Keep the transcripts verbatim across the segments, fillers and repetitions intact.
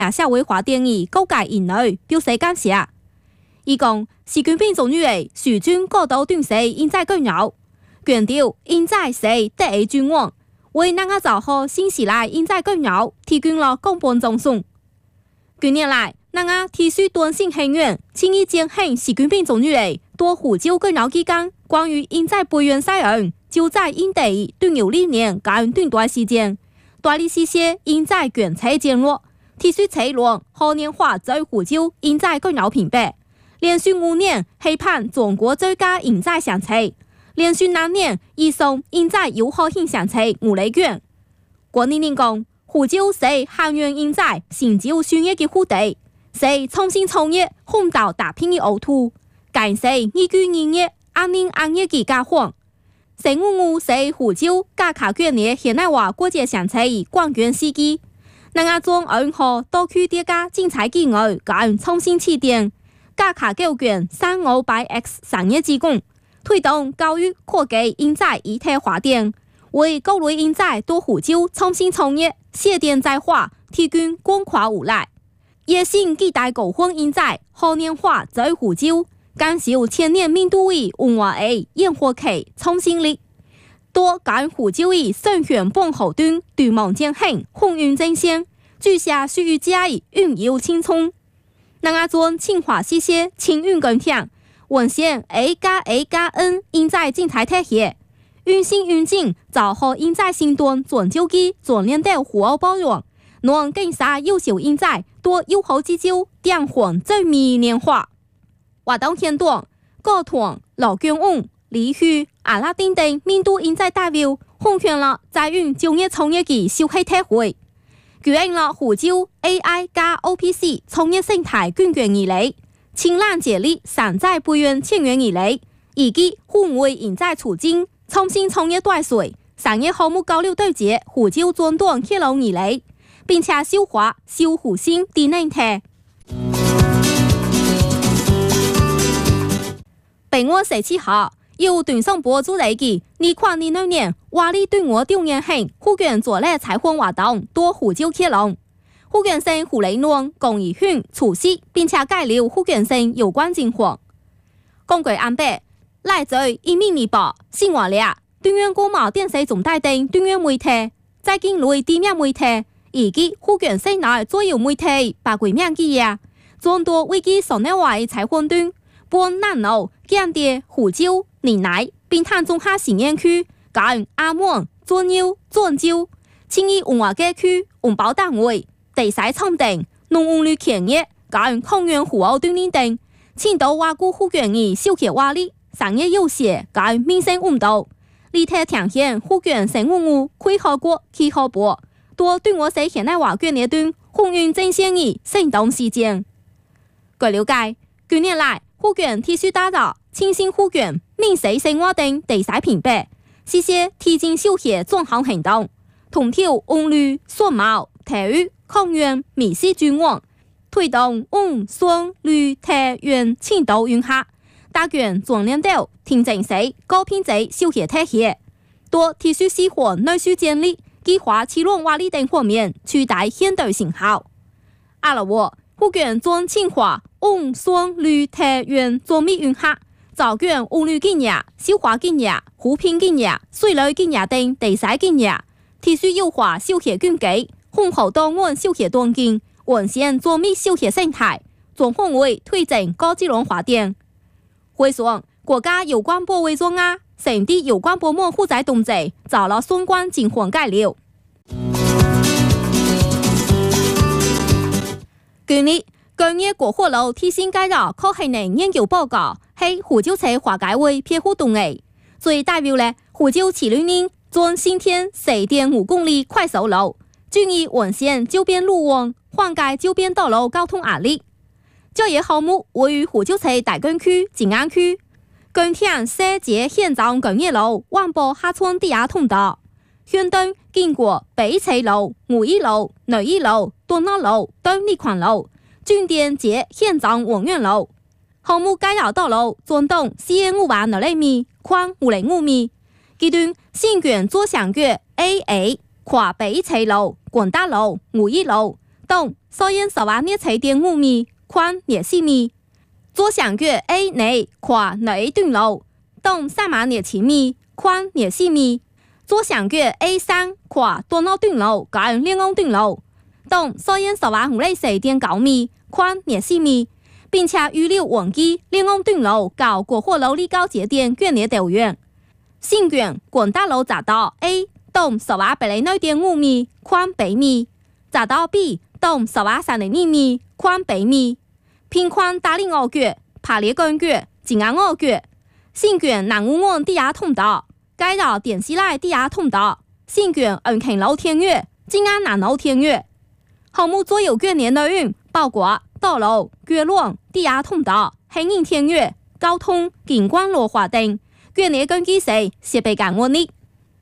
也社會化電影高階人類表示感謝。伊講，習近平總書記隨軍過度斷勢應在更有，強調應在是得以專網，為那個做好新時代應在更有提供了根本種送。近年來，那個提出短信很遠，輕易踐行習近平總書記多胡椒更有之間關於應在培養西人，就在應地斷有理念間斷段時間，大力實現應在權策漸落，提出策略後年化最胡椒應在更有品牌。連續五年批判中國最佳應在相冊，連續兩年移送應在友好性相冊五類卷。郭寧寧講，胡椒是漢源應在成就商業的虎地，是重新創業烘到打拼的奧土，感謝依據營業安寧安業的家訪。成五五是胡椒加卡卷的現代化國際相冊廣卷司機，那個將二號多區疊加精彩機外間重新起點。加卡教卷三五八 X 商業機構，推動教育科技應在一體化點，為各類應在多胡椒重新創業，寫點在化提供廣闊無賴。野性期待高峰應在後年化在胡椒，感受千年民都委文化的煙火期創新力，多間胡椒的生源幫後端對望漸行紅運正線，注下屬於家的運油青蔥。那個做清華西些清運更強，文獻 A 加 A 加 N 應在靜態體現，運行運境早後應在新端轉舊機轉連帶互敖包容，能更啥優秀應在多友好之交點混最迷年化。活動現段高團老姜翁李旭阿拉丁等面都應在代表紅圈了在運就業創業嘅小黑體會。舉行了胡椒 A I 加 O P C 創業生態捲捲而嚟，青藍接力山寨培養千元而嚟，以及互為人才促進重新創業帶水，商業項目交流對接胡椒專段揭露而嚟，並且消化小胡心啲難題。本月十七號，由團上播主嚟嘅二零二六年華麗對我調研行胡卷做咧採訪活動多胡椒揭露，胡卷生胡雷諾龔義訓出席並且介紹胡卷生有關情況。公歸安排，來自《人民日報》、新華社、中央國貿電視總台等中央媒體，在境內地面媒體以及胡卷生內主要媒體八幾名記者，眾多危機所內外採訪中，本南路建地胡椒年奶並探中下實驗區跟阿門專業專招青衣文化街區文保單位地勢創定農務率企業跟抗原互敖鍛鍊等青島華固胡卷兒小協華力商業優勢跟民生運動立體呈現胡卷生物物規劃國氣候部多對我社現代華卷列段紅運正線兒生動事件。據了解，近年來胡卷提出打造清新胡卷民生生活等地勢品牌，實現提振消費轉行行動，同調文旅、數貿、體育、康園、美食專網，推動文、雙、旅、體、園、青島運客，大卷轉連島、聽證勢、高品質消費體系，多提出細化內需建立、計劃起論瓦力等方面取代現代型號。阿拉沃胡卷轉清華文、雙、旅、體、園做密運客。造卷文旅經驗、消化經驗、湖片經驗、水類經驗等地勢經驗，提出優化消費經濟，豐厚多元消費環境，完善做密消費生態，總方為推進高質量發展。會上，國家有關部委中啊，成立有關部門負責動作，找了相關情況介紹。今日，今日國貨樓提醒介紹可行能研究報告。係胡椒菜化解為撇互動嘅，最代表咧胡椒七六年轉新田四點五公里快速路，注意完善周邊路網，緩解周邊道路交通壓力。這一項目位於胡椒菜大工區靜安區，更添設捷現狀工業路萬寶下村地下通道，向東經過北菜路、五一路、內一路、東樂路等呢款路，轉電捷現狀文苑路。項目介紹道路總棟四點五萬六厘米，寬五點五米。其中新卷左上角 A A 跨北菜路、廣達路、五一路、 东所演十万热菜店五米，宽廿四米。左上角 A 内跨内段路，东三万廿七米，宽廿四米。左上角 A 三跨多脑段路跟两岸段路，东所演十万五里四点九米，宽廿四米，并且预留旺季两岸段路到国火路立交节点眷列道远。新卷广大路匝道 A 东十万八里内点五米，宽八米。匝道 B 东十万三里二米，宽八米。平宽大理五角、爬列干角、静安五角。新卷南五岸地下通道，街道电视来地下通道。新卷安庆路天悦、静安南路天悦。项目所有眷列内容包括道路、街路、地下通道、行人天悦、交通、景观路滑等。眷列根据谁设备感安力。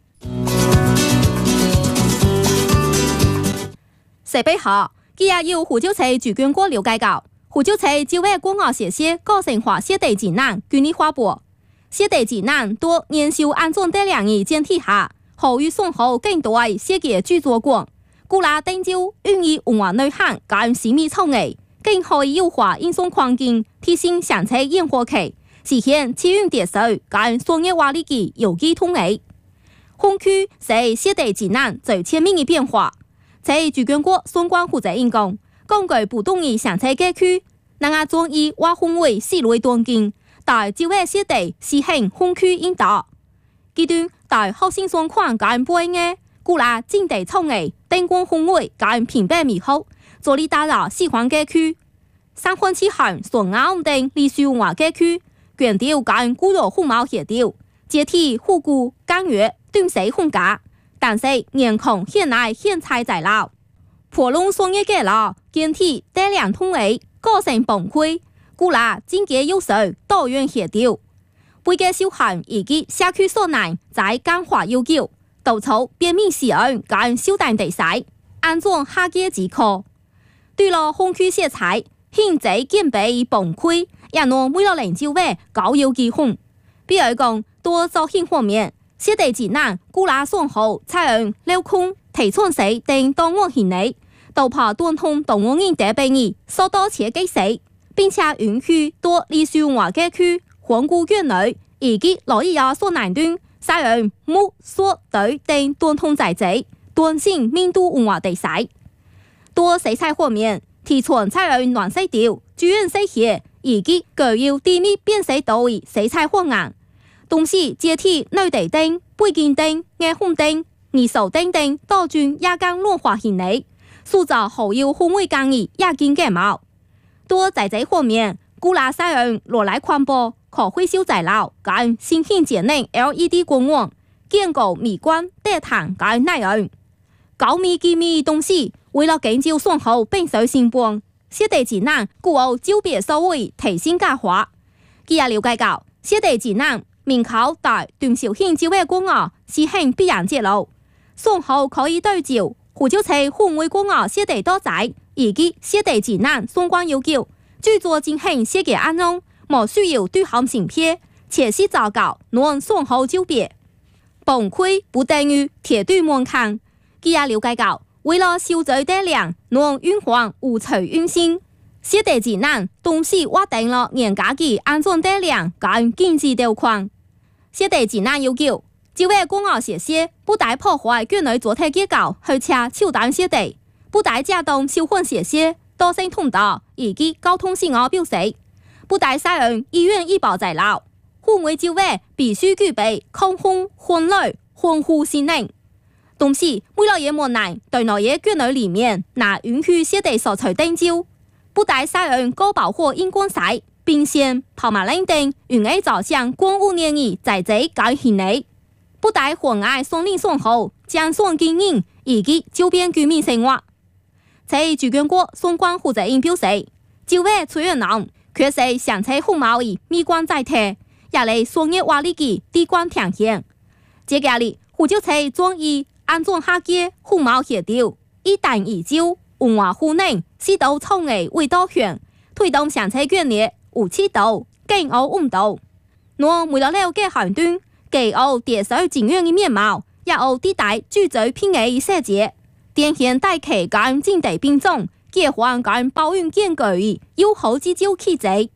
设备好，佢也要胡椒菜主卷过了解到，胡椒菜就为过熬些些个性化设地指南，具体化播。设地指南多研究安装得良的前提下，好与送好更多的设计著作广。古拉登州运意文化内涵跟私密创意，更可以优化运送环境，提升上车烟火期。实现气运跌手跟商业化利益有机统一。红区是设地指南最前面的变化，在主卷过相关负责人讲，根据不同的上车街区，那个专以挖空位四类段径，大就为设地实行红区引导。极端大后生双款跟背嘅，古拉整地创意、灯光宏伟跟平白美好，助力打造喜欢街区。三环七巷顺安等历史文化街区。卷调跟古老虎毛协调，接替虎骨、干月、短细混家，但是眼控现来现菜在老，破龙商业街路，建体大量统一，个性崩溃，古拉经济优势多元协调，每个小孩以及社区所内在简化要求，督促便民使用跟小单地势，安装下街即可。对了，红区色彩，现在建备崩溃。也能为了研究为高要基控，比如讲多造型方面，设地指南古拉送好采用镂空、提创式等档案形式，都怕贯通档案人特别的所多設計師，並且允許多歷史文化街區、環顧園內以及羅伊亞所南端採用木、塑、對等貫通材質，斷性面度文化地勢。多色彩方面，提倡採用暖色調、主人色系。以及具有地面辨識度的色彩方案，同時接替內地燈、背景燈、夜紅燈、二手燈等多種夜間軟化形式，塑造好有氛圍感的夜景街貌。多在這方面，古拉使用羅萊寬波、可回收材料跟新型節能 L E D 光網，建構美觀、低碳跟耐用。高密機密的東西，為了研究雙後並水性幫。設地指南故有招別所謂提升價化，佢也了解到設地指南面考大段小型招嘅公鵝實行必然揭露，雙後可以對照胡椒菜換位公鵝設地多仔以及設地指南相關要求，著作進行設計安裝，無需要對行成片，且是糟糕能雙後招別。崩潰不等於鐵對門檻，佢也了解到。為了消災得量，能運環無隨運行，設地指南同時劃定了嚴格的安裝得量跟經濟條款。設地指南要求，就為公共設施不帶破壞園內主體結構，而且超單設地，不帶架動消防設施、多線通道以及交通信號標識，不帶使用醫院醫保材料，範圍就為必須具備抗風、風雷、防護性能。同時，為了也無奈對內野園內裡面那允許設地所取燈照，不帶使用高保護熒光細、並線、跑馬鈴等用來照相光污染的材質跟形式，不帶妨礙松林松後將雙經營以及周邊居民生活。在主卷過相關負責人表示，就為崔元朗確實上車紅毛的美觀載體，也嚟商業化利益地觀呈現。接下來，胡椒菜專以安裝下街紅毛協調，一旦移交文化互能，使到創意為導向，推動上車眷列有氣度、更有溫度。我為了了解行端，既有地勢景觀的面貌，也有地帶具最偏愛的設計，典現大氣跟境地並重， 結婚跟保育建舉有好幾招起濟。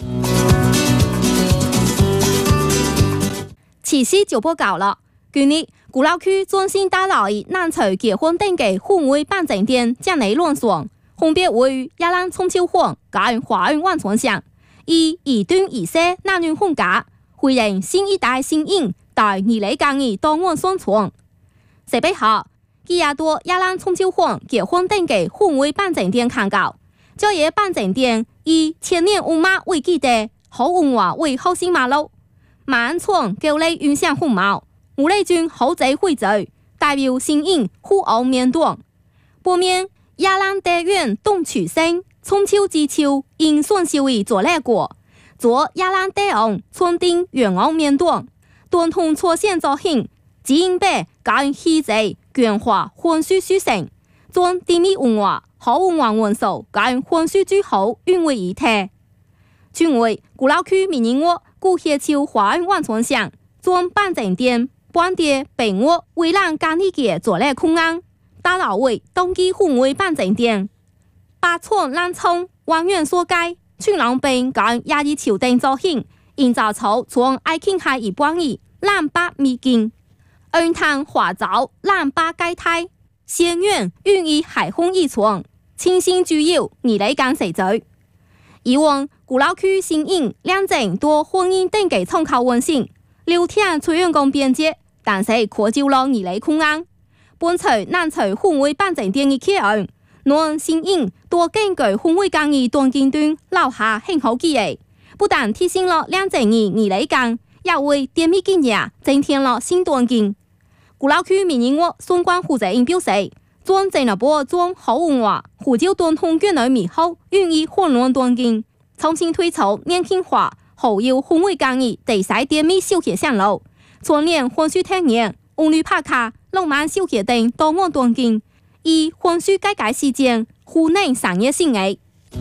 其實就不搞了。今日鼓樓區中心大樓以南區結婚登記婚會辦證店將嚟亂爽，分別位於亞蘭中秋婚跟華苑萬春祥，以二端二色男女混嫁，歡迎新一代新人在二零二二當案宣傳。設備下，幾廿多亞蘭中秋婚結婚登記婚會辦證店看到，這嘢辦證店以千年文化為基地，好文化為後新馬路，萬春舊類雲想紅毛。吳麗君豪宅匯聚，代表新人互毆面短。背面亞蘭大院東區生，中秋之秋因順秀儀做來過，做亞蘭大王村丁元毆面短，短筒錯線造型，基因白跟氣質捲化混序序成，將地味文化、好文化元素跟混序最好運為一體。全為鼓樓區民營屋古協潮華苑萬春祥，將辦證店。本地北我為讓干地嘅做來空安，大老位冬季婚會辦證店，八寸蘭蔥灣園所街，春郎兵跟亞裔朝廷造型，營造出從愛琴海一半二蘭八米徑，恩탕花藻蘭八街態，仙苑寓意海風一村，清新具有二嚟間社聚。以往鼓樓區新營兩證多婚姻登記參考溫馨。劉天崔員工編輯，但是擴招了二嚟空安。本隨南隨婚會辦證店嘅客人，讓新人多根據婚會間嘅斷經段留下很好記憶。不但提醒了兩證嘅二嚟間，也為店面經營增添了新斷經。鼓樓區民營屋相關負責人表示，將進一步將好文化、呼叫斷通眷內美好，願意混亂斷經，重新推出年輕化。後有婚會間嘅第三店面小協上路，全年婚序聽年，婦女拍卡、浪漫小協等多案斷經，以婚序改改時間，湖南商業性嘅。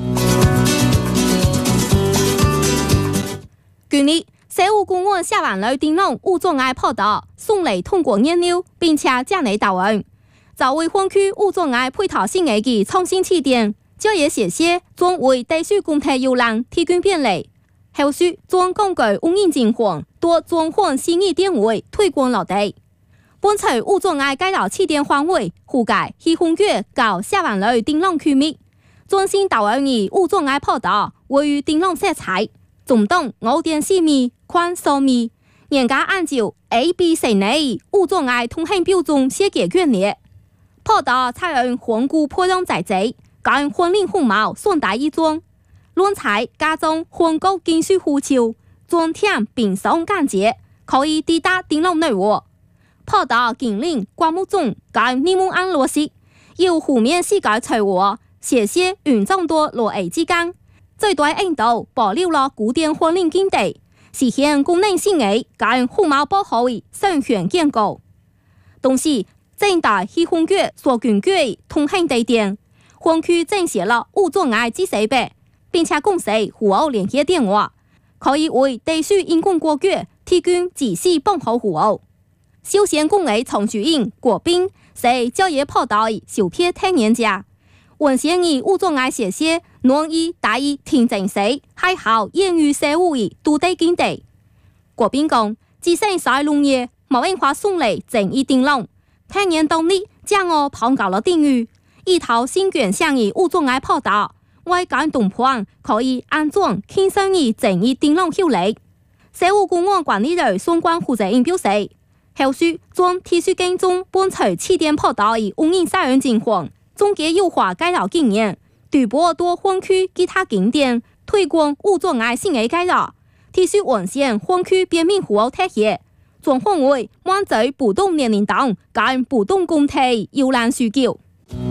今日，社務公園下灣路頂龍吳宗愛報道，送嚟通過研究，並且將嚟答案。就為婚區吳宗愛配套性嘅嘅重新起點，這也寫寫將為地區公體遊覽提供便利。後續將根據婚姻證婚多裝婚新意點位推廣落地。本隨吳宗愛街道起點範圍，覆蓋喜紅月到下灣路頂龍區域。中心導演以吳宗愛報道，位於頂龍色彩，總棟五點四米，寬數米，嚴格按照 A B C 內吳宗愛通行標準設計建立。報道採用婚古破樣材質，跟婚禮紅毛順帶一裝。論材加裝婚購金屬護橋，裝填並鬆間接，可以抵達頂樓內窩。跑道緊鄰灌木叢跟泥木安落實，有湖面世界翠窩，斜斜雲眾多落葉之間，最大印度保留了古典婚禮經地，實現功能性嘅跟紅毛保護嘅雙全建構。同時，正大喜紅月所根據通行地點，婚區增設了吳宗愛指示牌。並且共識互毆聯繫電話，可以為地區因公過節提供仔細幫好互毆。休閒工藝從主人國賓是交易跑道小撇聽人家，文獻以吳宗愛寫寫農業大意聽證時，還好言語社會都得經地。國賓講，自身晒農業冇文化送嚟正義頂龍，聽人當你將我捧高了定語，一套新卷向以吳宗愛跑道。外間東坡可以安裝輕鬆於正義頂龍效力。社務公園管理人相關負責人表示，後續將體恤跟蹤本隨起點跑道以婚姻殺人情況，總結優化街道經驗，對波多婚區其他景點推廣吳宗愛新嘅街道，體恤完善婚區便民服務體系，總分為滿足不同年齡層跟不同公體遊覽需求。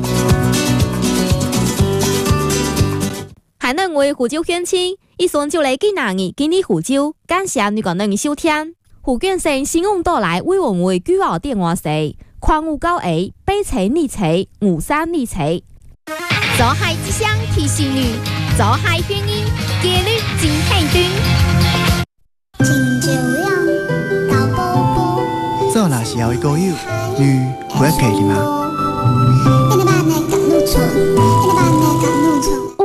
海南為湖州鄉親，以上就嚟幾難嘅經歷湖州，感謝你個人嘅收聽。湖建省新聞到來為我們為舉報電話是礦五九 A 八七二七五三二七。 做海之聲提醒你，做海歡迎紀律真肯定。真就樣到寶寶， 做那是要一個友，女不要客氣嗎？